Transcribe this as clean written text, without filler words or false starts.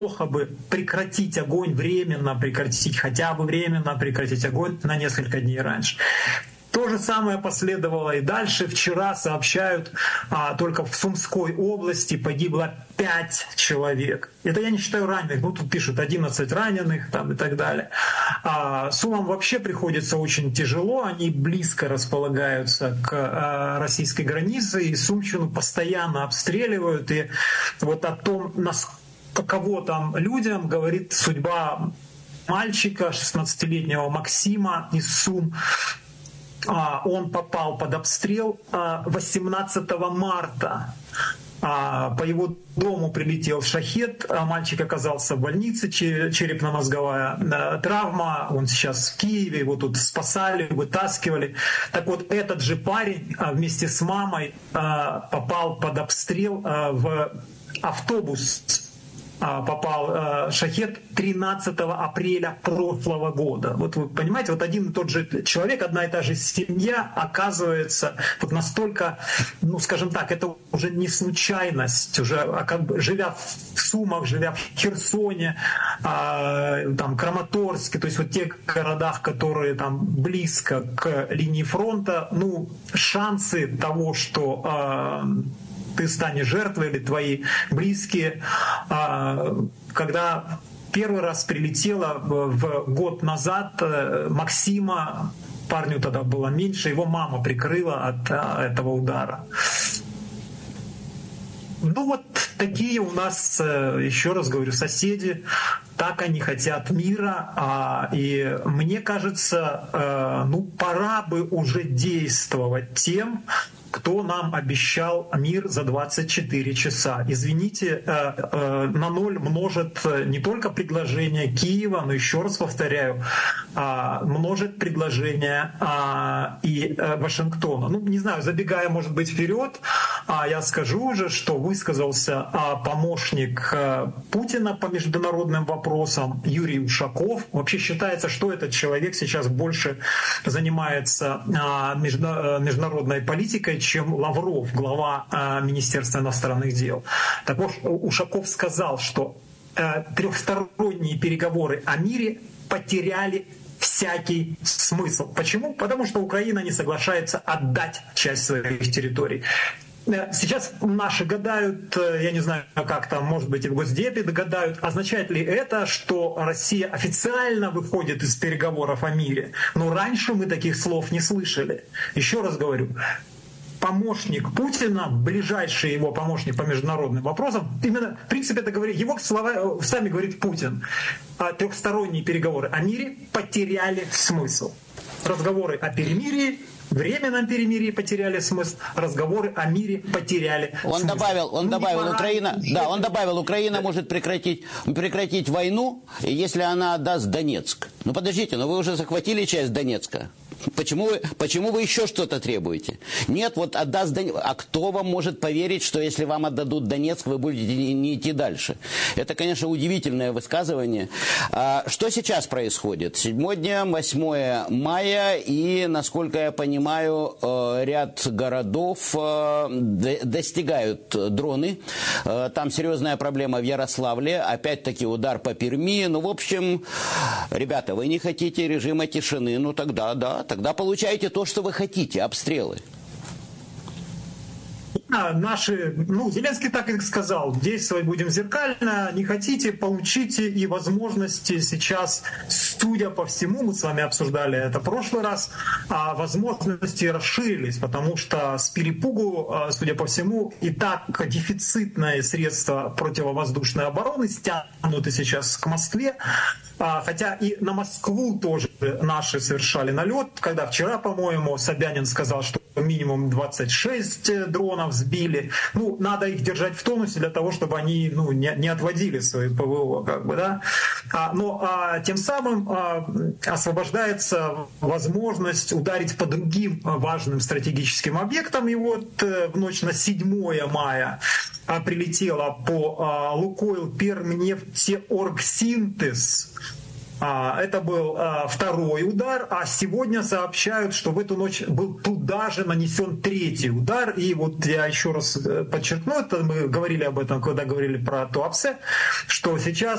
бы прекратить огонь, временно прекратить, хотя бы временно прекратить огонь на несколько дней раньше. То же самое последовало и дальше. Вчера сообщают, только в Сумской области погибло 5 человек. Это я не считаю раненых. Ну, тут пишут 11 раненых там, и так далее. Сумам вообще приходится очень тяжело. Они близко располагаются к российской границе, и Сумщину постоянно обстреливают. И вот о том, каково там людям, говорит судьба мальчика, 16-летнего Максима из Сум. Он попал под обстрел 18 марта. По его дому прилетел шахед, мальчик оказался в больнице, черепно-мозговая травма, он сейчас в Киеве, его тут спасали, вытаскивали. Так вот, этот же парень вместе с мамой попал под обстрел в автобус. Попал шахед 13 апреля прошлого года. Вот вы понимаете, вот один и тот же человек, одна и та же семья оказывается вот настолько, ну скажем так, это уже не случайность, уже как бы живя в Сумах, живя в Херсоне, там Краматорске, то есть вот тех городах, которые там близко к линии фронта, ну шансы того, что ты станешь жертвой или твои близкие. Когда первый раз прилетела в год назад Максима, парню тогда было меньше, его мама прикрыла от этого удара. Ну вот такие у нас, еще раз говорю, соседи, так они хотят мира, и мне кажется, ну пора бы уже действовать тем, кто нам обещал мир за 24 часа. Извините, на ноль множит не только предложение Киева, но еще раз повторяю, множит предложение и Вашингтона. Ну, не знаю, забегая, может быть, вперед, я скажу уже, что высказался помощник Путина по международным вопросам Юрий Ушаков. Вообще считается, что этот человек сейчас больше занимается международной политикой, чем Лавров, глава Министерства иностранных дел. Так вот, Ушаков сказал, что трехсторонние переговоры о мире потеряли всякий смысл. Почему? Потому что Украина не соглашается отдать часть своих территорий. Сейчас наши гадают, я не знаю, как там, может быть, и в Госдепе гадают, означает ли это, что Россия официально выходит из переговоров о мире. Но раньше мы таких слов не слышали. Еще раз говорю, помощник Путина, ближайший его помощник по международным вопросам, именно, в принципе, это говорит, его слова сами говорит Путин. Трехсторонние переговоры о мире потеряли смысл. Разговоры о перемирии, временном перемирии потеряли смысл, разговоры о мире потеряли смысл. Он добавил, Украина может прекратить войну, если она отдаст Донецк. Ну подождите, но вы уже захватили часть Донецка. Почему вы еще что-то требуете? Нет, вот отдаст Донецк. А кто вам может поверить, что если вам отдадут Донецк, вы будете не идти дальше? Это, конечно, удивительное высказывание. Что сейчас происходит? 7 дня, 8 мая, и, насколько я понимаю, ряд городов достигают дроны. Там серьезная проблема в Ярославле. Опять-таки удар по Перми. Ну, в общем, ребята, вы не хотите режима тишины, ну тогда да. Тогда получаете то, что вы хотите, обстрелы. Зеленский так и сказал, действовать будем зеркально, не хотите, получите, и возможности сейчас, судя по всему, мы с вами обсуждали это в прошлый раз, возможности расширились, потому что с перепугу, судя по всему, и так дефицитные средства противовоздушной обороны стянуты сейчас к Москве, хотя и на Москву тоже наши совершали налет, когда вчера, по-моему, Собянин сказал, что минимум 26 дронов сбили. Ну, надо их держать в тонусе для того, чтобы они не отводили свои ПВО. Но тем самым освобождается возможность ударить по другим важным стратегическим объектам. И вот в ночь на 7 мая прилетело по Лукойл Пермнефтеоргсинтез. Это был второй удар, а сегодня сообщают, что в эту ночь был туда же нанесен третий удар. И вот я еще раз подчеркну, это мы говорили об этом, когда говорили про Туапсе, что сейчас